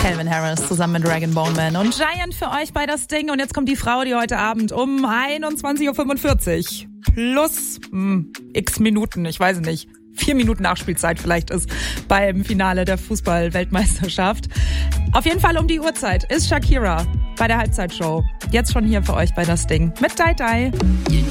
Calvin Harris zusammen mit Rag & Bone Man und Giant für euch bei das Ding. Und jetzt kommt die Frau, die heute Abend um 21.45 Uhr plus x Minuten, ich weiß nicht, 4 Minuten Nachspielzeit vielleicht ist beim Finale der Fußball-Weltmeisterschaft. Auf jeden Fall um die Uhrzeit ist Shakira bei der Halbzeitshow. Jetzt schon hier für euch bei das Ding mit Dai Dai.